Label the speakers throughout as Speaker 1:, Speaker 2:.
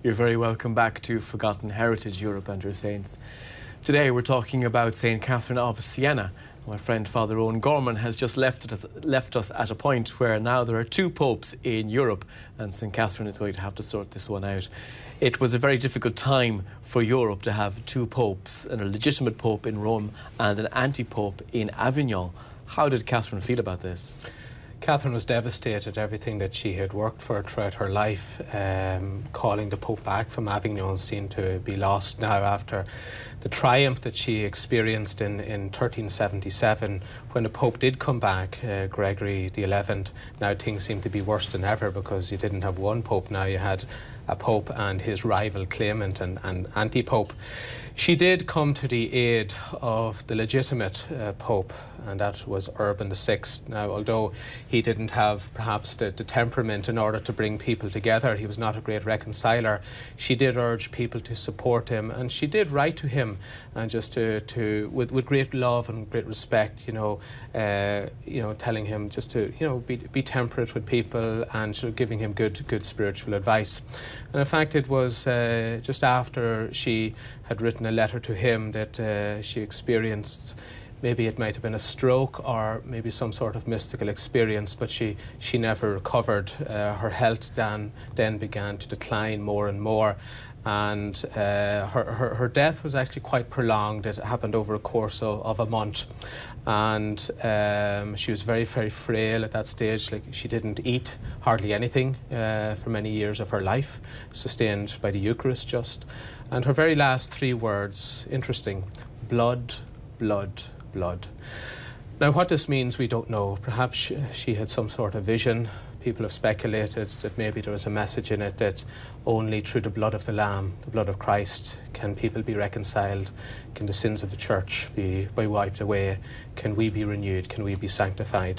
Speaker 1: You're very welcome back to Forgotten Heritage Europe and Your Saints. Today we're talking about St. Catherine of Siena. My friend Father Owen Gorman has just left us at a point where now there are two popes in Europe, and St. Catherine is going to have to sort this one out. It was a very difficult time for Europe to have two popes, and a legitimate pope in Rome and an anti-pope in Avignon. How did Catherine feel about this?
Speaker 2: Catherine was devastated. Everything that she had worked for throughout her life, calling the Pope back from Avignon, seemed to be lost now after the triumph that she experienced in 1377 when the Pope did come back, Gregory XI. Now things seemed to be worse than ever because you didn't have one Pope, now you had a Pope and his rival claimant and anti-Pope. She did come to the aid of the legitimate Pope, and that was Urban VI. Now, although he didn't have perhaps the temperament in order to bring people together, he was not a great reconciler, she did urge people to support him, and she did write to him, and just with great love and great respect, telling him just to be temperate with people and sort of giving him good spiritual advice. And in fact, it was just after she had written a letter to him that she experienced, maybe it might have been a stroke or maybe some sort of mystical experience, but she never recovered. Her health then began to decline more and more, and her death was actually quite prolonged. It happened over a course of a month, and she was very, very frail at that stage. Like, she didn't eat hardly anything for many years of her life, sustained by the Eucharist just. And her very last three words, interesting: blood, blood, blood. Now, what this means, we don't know. Perhaps she had some sort of vision. People have speculated that maybe there was a message in it that only through the blood of the Lamb, the blood of Christ, can people be reconciled, can the sins of the Church be wiped away, can we be renewed, can we be sanctified.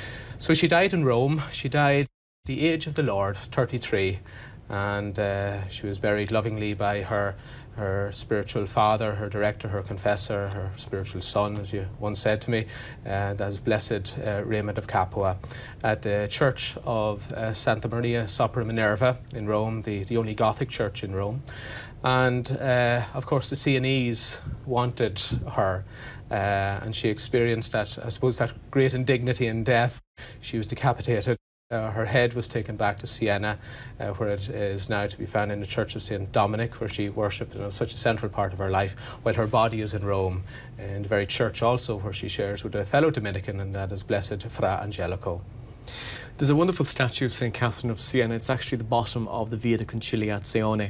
Speaker 2: So she died in Rome. She died at the age of the Lord, 33, and she was buried lovingly by her spiritual father, her director, her confessor, her spiritual son, as you once said to me, that is Blessed Raymond of Capua, at the church of Santa Maria Sopra Minerva in Rome, the only Gothic church in Rome. And of course the Sienese wanted her, and she experienced that, I suppose, that great indignity in death. She was decapitated. Her head was taken back to Siena, where it is now to be found in the Church of St. Dominic, where she worshipped, such a central part of her life, while her body is in Rome, in the very church also where she shares with a fellow Dominican, and that is Blessed Fra Angelico.
Speaker 1: There's a wonderful statue of St. Catherine of Siena. It's actually the bottom of the Via de Conciliazione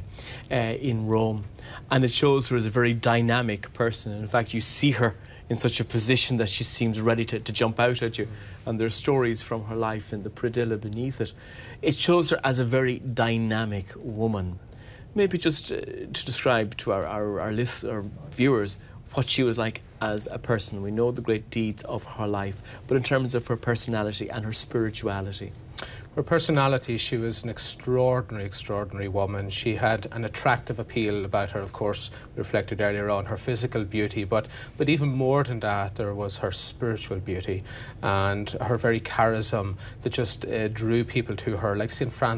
Speaker 1: in Rome, and it shows her as a very dynamic person. In fact, you see her in such a position that she seems ready to jump out at you. And there are stories from her life in the predella beneath it. It shows her as a very dynamic woman. Maybe just to describe to our viewers what she was like as a person. We know the great deeds of her life, but in terms of her personality and her spirituality.
Speaker 2: Her personality, she was an extraordinary woman. She had an attractive appeal about her, of course, reflected earlier on, her physical beauty, but even more than that, there was her spiritual beauty and her very charism that just drew people to her, like St. Francis